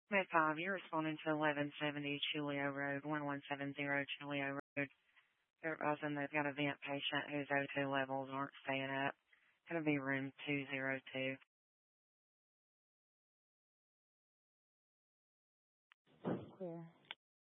Med 5, you're responding to 1170 Chulio Road, 1170 Chulio Road. They're advising they've got a vent patient whose O2 levels aren't staying up. Going to be room 202. Clear.